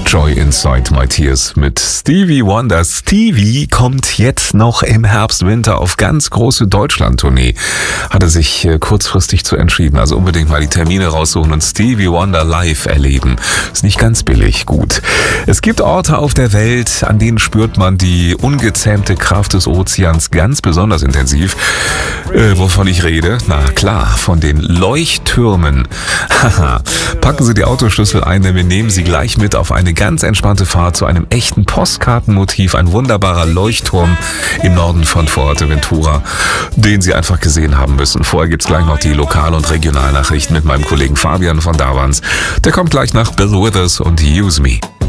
Joy Inside My Tears mit Stevie Wonder. Stevie kommt jetzt noch im Herbst-Winter auf ganz große Deutschland-Tournee. Hat er sich kurzfristig zu entschieden. Also unbedingt mal die Termine raussuchen und Stevie Wonder live erleben. Ist nicht ganz billig, gut. Es gibt Orte auf der Welt, an denen spürt man die ungezähmte Kraft des Ozeans ganz besonders intensiv. Wovon ich rede? Na klar, von den Leuchttürmen. Haha. Packen Sie die Autoschlüssel ein, denn wir nehmen Sie gleich mit auf eine ganz entspannte Fahrt zu einem echten Postkartenmotiv, ein wunderbarer Leuchtturm im Norden von Fuerteventura, den Sie einfach gesehen haben müssen. Vorher gibt's gleich noch die Lokal- und Regionalnachrichten mit meinem Kollegen Fabian von Davans. Der kommt gleich nach Bill Withers und Use Me.